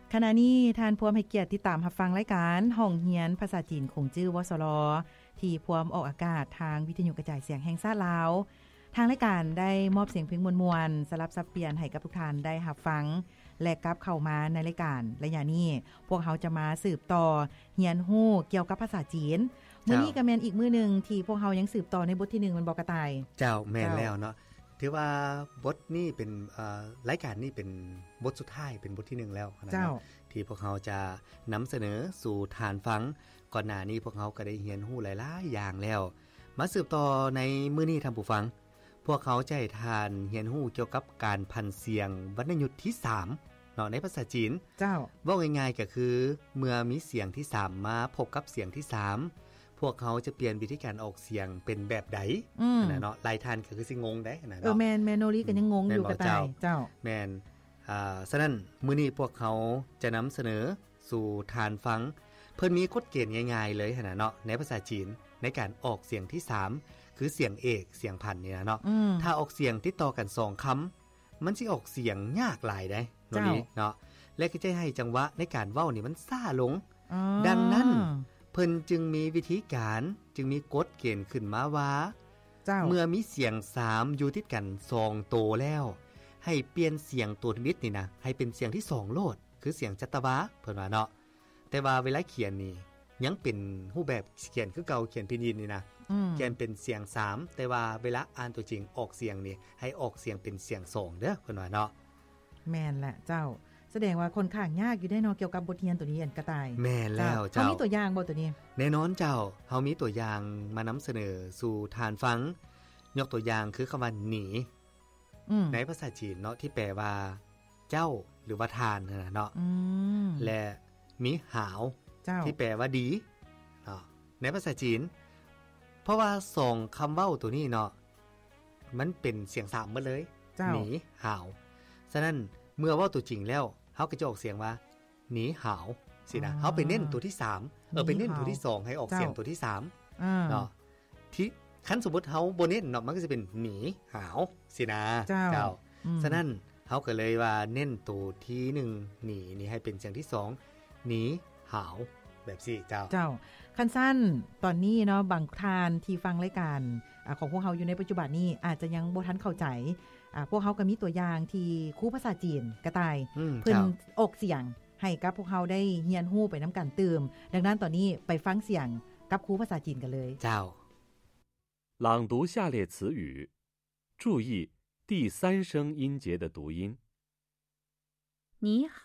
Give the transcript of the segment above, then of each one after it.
ขณะนี้ท่านพวมให้เกียรติติดตามรับฟังรายการห้องเรียนภาษาจีนคงจื้อวสรที่พวมออกอากาศทางวิทยุกระจายเสียงแห่งชาติลาวทางรายการได้มอบเสียงเพลงมวลๆสลับสับเปลี่ยนให้กับทุกท่านได้รับฟังและกลับเข้ามาในรายการระยะนี้พวกเขาจะมาสืบต่อเรียนรู้เกี่ยวกับภาษาจีนมื้อนี้ก็แม่นอีกมื้อนึงที่พวกเขายังสืบต่อในบทที่1มันบ่กระต่ายเจ้าแม่นแล้วเนาะถือว่าบทนี้เป็นรายการนี้เป็นบทสุดท้ายเป็นบทที่1แล้วนะที่พวกเขาจะนำเสนอสู่ฐานฟังก่อนหน้านี้พวกเขาก็ได้เรียนรู้หลายๆอย่างแล้วมาสืบต่อในมื้อนี้ท่านผู้ฟังพวกเขาจะให้ทานเรียนรู้เกี่ยวกับการพันเสียงวรรณยุกต์ที่3เนาะในภาษาจีนเจ้าว่าง่ายๆก็คือเมื่อมีเสียงที่3มาพบกับเสียงที่3พวกเขาจะเปลี่ยนวิธีการออกเสียงเป็นแบบใดนะเนาะหลายท่านก็คือสิงงได้นะเนาะแม่นโนรีก็ยังงงอยู่กระต่ายเจ้าแม่นฉะนั้นมื้อนี้พวกเขาจะนำเสนอสู่ฐานฟังเพิ่นมีกฎเกณฑ์ง่ายๆเลยนะเนาะในภาษาจีนในการออกเสียงที่3คือเสียงเอกเสียงพันนี่นะเนาะถ้าออกเสียงติดต่อกัน2คำมันสิออกเสียงยากหลายได้โนรีเนาะและก็จะให้จังหวะในการเว้านี่มันซ่าลงดังนั้นเพิ่นจึงมีวิธีการจึงมีกฎเกณฑ์ขึ้นมาว่าเมื่อมีเสียง3อยู่ติดกัน2โตแล้วให้เปลี่ยนเสียงตัวมิตรนี่นะให้เป็นเสียงที่2โลดคือเสียงจัตวะเพิ่นว่าเนาะแต่ว่าเวลาเขียนนี่ยังเป็นรูปแบบเขียนคือเก่าเขียนพินยินนี่นะเขียนเป็นเสียง3แต่ว่าเวลาอ่านตัวจริงออกเสียงนี่ให้ออกเสียงเป็นเสียง2เด้อเพิ่นว่าเนาะแม่นแหละเจ้าแสดงว่าค่อนข้างยากอยู่ได้เนาะเกี่ยวกับบทเรียนตัวนี้อันกระต่ายแม่นแล้วเจ้าเฮามีตัวอย่างบ่ตัวนี้แน่นอนเจ้าเฮามีตัวอย่างมานำเสนอสู่ทานฟังยกตัวอย่างคือคำว่าหนีในภาษาจีนเนาะที่แปลว่าเจ้าหรือว่าทานนะเนาะและมีหาวที่แปลว่าดีเนาะในภาษาจีนเพราะว่า2คำเว้าตัวนี้เนาะมันเป็นเสียง3หมดเลยหนีหาวฉะนั้นเมื่อเว้าตัวจริงแล้วเฮาก็จะออกเสียงว่าหนีหาวสินะเฮาไปเน้นตัวที่3ไปเน้นตัวที่2ให้ออกเสียงตัวที่3เนาะที่คันสมมุติเฮาบ่เน้นเนาะมันก็จะเป็นหนีหาวสินะเจ้าฉะนั้นเฮาก็เลยว่าเน้นตัวที่1หนีนี่ให้เป็นเสียงที่2หนีหาวแบบสิเจ้าคันสั้นตอนนี้เนาะบางท่านที่ฟังรายการของพวกเฮาอยู่ในปัจจุบันนี้อาจจะยังบ่ทันเข้าใจพวกเฮาก็มีตัวอย่างที่ครูภาษาจีนกระต่ายเพิ่นออกเสียงให้กับพวกเฮาได้เรียนรู้ไปนำกันเติมดังนั้นตอนนี้ไปฟังเสียงกับครูภาษาจีนกันเลยเจ้า朗读下列词语注意第三声音节的读音你好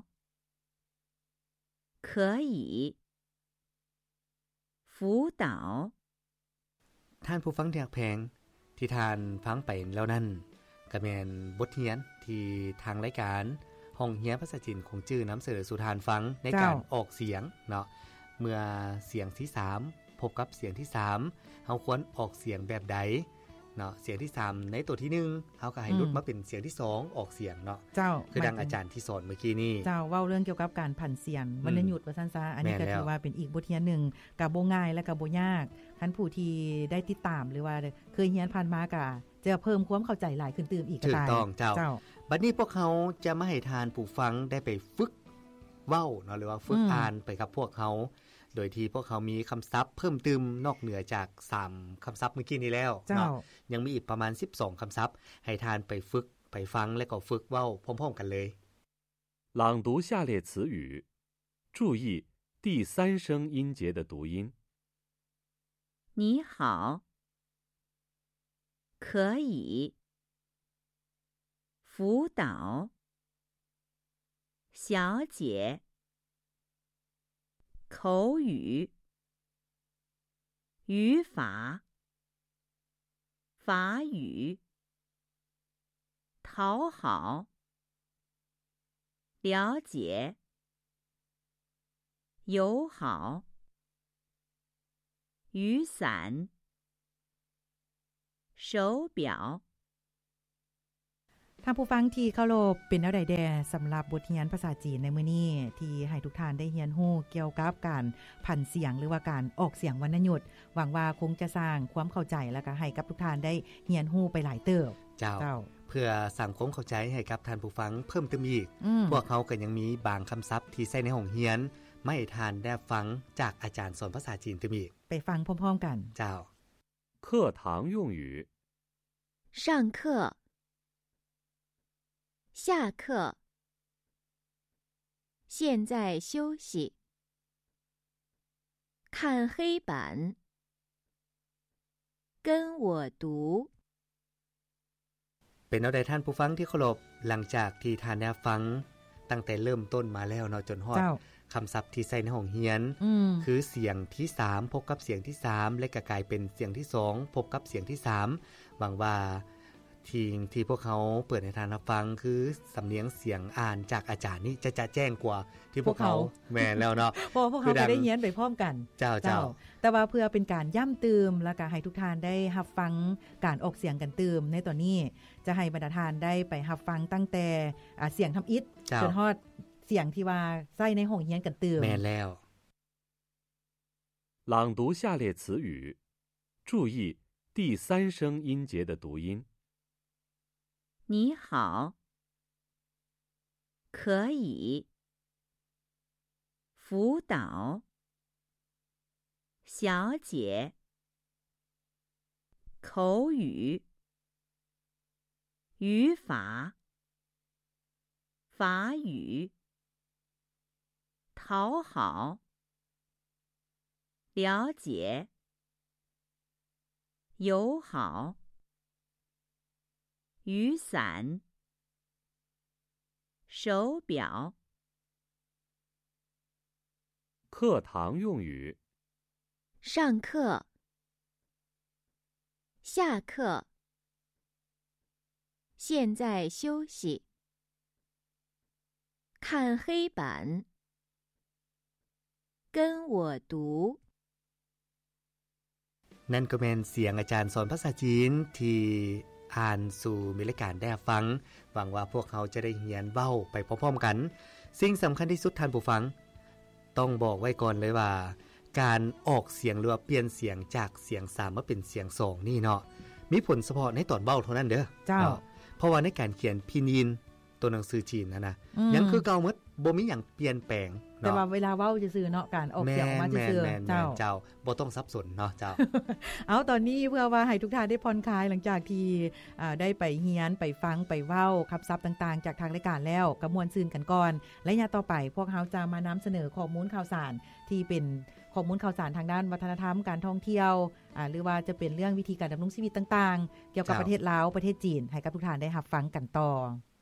可以辅导ท่านผู้ฟังที่รักแพงที่ท่านฟังไปแล้วนั่นก็แม่นบทเรียนที่ทางรายการห้องเรียนภาษาจีนคงจื้อนำเสนอสู่ทานฟังในการออกเสียงเนาะเมื่อเสียงที่3พบกับเสียงที่3เฮาควรออกเสียงแบบใดเนาะเสียงที่3ในตัวที่1เฮาก็ให้ลดมาเป็นเสียงที่2ออกเสียงเนาะคือดังอาจารย์ที่สอนเมื่อกี้นี้เจ้าเว้าเรื่องเกี่ยวกับการผันเสียงวรรณยุกต์ว่าซั่นซะอันนี้ก็ถือว่าเป็นอีกบทเรียนนึงก็บ่ง่ายและก็บ่ยากคันผู้ที่ได้ติดตามหรือว่าเคยเรียนผ่านมาก็จะเพิ่มความเข้าใจหลายขึ้นตื่มอีกก็ได้ถูกต้องเจ้าบัดนี้พวกเขาจะมาให้ทานผู้ฟังได้ไปฝึกเว้าเนาะหรือว่าฝึกอ่านไปกับพวกเขาโดยที่พวกเขามีคำศัพท์เพิ่มเติมนอกเหนือจาก3คำศัพท์เมื่อกี้นี้แล้วเนาะยังมีอีกประมาณ12คำศัพท์ให้ทานไปฝึกไปฟังและก็ฝึกเว้าพร้อมๆกันเลย朗读下列词语注意第三声音节的读音你好可以辅导小姐口语语法法语讨好了解友好雨伞手表ท่านผู้ฟังที่เคารพเป็นแนวใดแดสำหรับบทเรียนภาษาจีนในมื้อนี้ที่ให้ทุกท่านได้เรียนรู้เกี่ยวกับการผันเสียงหรือว่าการออกเสียงวรรณยุกต์หวังว่าคงจะสร้างความเข้าใจและก็ให้กับทุกท่านได้เรียนรู้ไปหลายเติบเจ้าเพื่อสร้างความเข้าใจให้กับท่านผู้ฟังเพิ่มเติมอีกพวกเขาก็ยังมีบางคำศัพท์ที่ใช้ในห้องเรียนไม่ทานได้ฟังจากอาจารย์สอนภาษาจีนเติมอีกไปฟังพร้อมๆกันเจ้า课堂用语上课下课现在休息看黑板跟我读เป็นเอาใดท่านผู้ฟังที่เคารพหลังจากที่ท่านได้ฟังตั้งแต่เริ่มต้นมาแล้วเนาะจนฮอดคำศัพท์ที่ใส่ในห้องเรียนคือเสียงที่3พบกับเสียงที่3และก็กลายเป็นเสียงที่2พบกับเสียงที่3หวังว่าที่พวกเขาเปิดให้ท่านรับฟังคือสำเนียงเสียงอ่านจากอาจารย์นี่จะแจ้งกว่าที่พวกเขาแม่นแล้วเนาะเพราะพวกเขาได้เรียนไปพร้อมกันเจ้าแต่ว่าเพื่อเป็นการย่ำเติมแล้วก็ให้ทุกท่านได้รับฟังการออกเสียงกันเติมในตอนนี้จะให้บรรดาท่านได้ไปรับฟังตั้งแต่เสียงทำอิฐจนฮอดเสียงที่ว่าใส่ในห้องเรียนกันเติมแม่นแล้ว朗读下列词语注意第三声音节的读音你好可以辅导小姐口语语法法语讨好了解友好雨伞手表课堂用语上课下课现在休息看黑板跟我读นั่นก็เป็นเสียงอาจารย์สอนภาษาจีนที่อ่านสู่มิรายการได้ฟังหวังว่าพวกเขาจะได้เรียนเว้าไปพร้อมๆกันสิ่งสำคัญที่สุดท่านผู้ฟังต้องบอกไว้ก่อนเลยว่าการออกเสียงหรือว่าเปลี่ยนเสียงจากเสียง3มาเป็นเสียง2นี่เนาะมีผลเฉพาะในตอนเว้าเท่านั้นเด้อเจ้าเพราะว่าในการเขียนพินินตัวหนังสือจีนนะยังคือเก่าหมดบ่มีหยังเปลี่ยนแปลงแต่ว่าเวลาเว้าซื่อๆเนาะการออกเสียงออกมาซื่อๆเจ้าบ่ต้องสับสนเนาะเจ้าเอาตอนนี้เพื่อว่าให้ทุกท่านได้ผ่อนคลายหลังจากที่ได้ไปเรียนไปฟังไปเว้าคำศัพท์ต่างๆจากทางรายการแล้วก็ม่วนซื่นกันก่อนและอย่าต่อไปพวกเฮาจะมานำเสนอข้อมูลข่าวสารที่เป็นข้อมูลข่าวสารทางด้านวัฒนธรรมการท่องเที่ยวหรือว่าจะเป็นเรื่องวิธีการดำรงชีวิตต่างๆเกี่ยวกับประเทศลาวประเทศจีนให้กับทุกท่านได้รับฟังกันต่อ